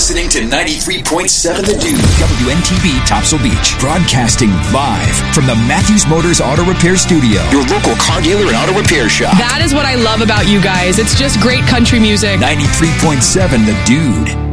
listening to 93.7 The Dude. WNTB Topsail Beach. Broadcasting live from the Matthews Motors Auto Repair Studio. Your local car dealer and auto repair shop. That is what I love about you guys. It's just great country music. 93.7 The Dude.